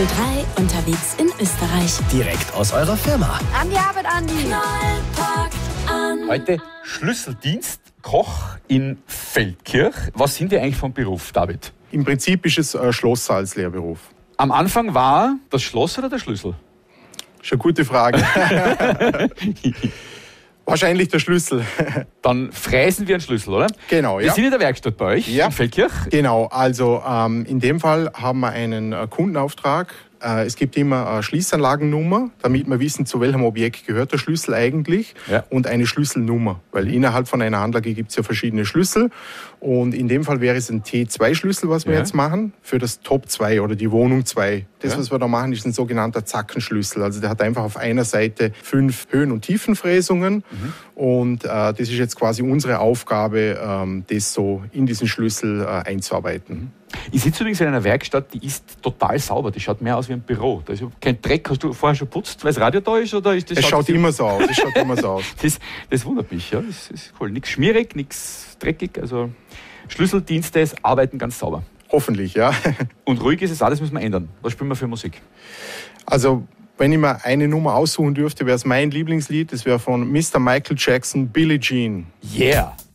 3 unterwegs in Österreich. Direkt aus eurer Firma. An die Arbeit, Andi. Knall packt an. Heute Schlüsseldienst, Koch in Feldkirch. Was sind die eigentlich vom Beruf, David? Im Prinzip ist es ein Schlosser als Lehrberuf. Am Anfang war das Schloss oder der Schlüssel? Schon eine gute Frage. Wahrscheinlich der Schlüssel. Dann fräsen wir einen Schlüssel, oder? Genau, ja. Wir sind in der Werkstatt bei euch in Feldkirch. Genau, also in dem Fall haben wir einen Kundenauftrag. Es gibt immer eine Schließanlagennummer, damit wir wissen, zu welchem Objekt gehört der Schlüssel eigentlich, und eine Schlüsselnummer. Weil innerhalb von einer Anlage gibt es ja verschiedene Schlüssel. Und in dem Fall wäre es ein T2-Schlüssel, was wir jetzt machen, für das Top 2 oder die Wohnung 2. Das, was wir da machen, ist ein sogenannter Zackenschlüssel. Also der hat einfach auf einer Seite 5 Höhen- und Tiefenfräsungen. Und das ist jetzt quasi unsere Aufgabe, das so in diesen Schlüssel einzuarbeiten. Ich sitze übrigens in einer Werkstatt, die ist total sauber. Die schaut mehr aus wie ein Büro. Da ist kein Dreck. Hast du vorher schon putzt, weil das Radio da ist? Oder ist das es schaut immer so aus. Es schaut immer so aus. Das wundert mich. Ja. Das ist cool. Nichts schmierig, nichts dreckig. Also Schlüsseldienste arbeiten ganz sauber. Hoffentlich, ja. Und ruhig ist es auch, das müssen wir ändern. Was spielen wir für Musik? Also, wenn ich mir eine Nummer aussuchen dürfte, wäre es mein Lieblingslied. Das wäre von Mr. Michael Jackson, Billie Jean. Yeah!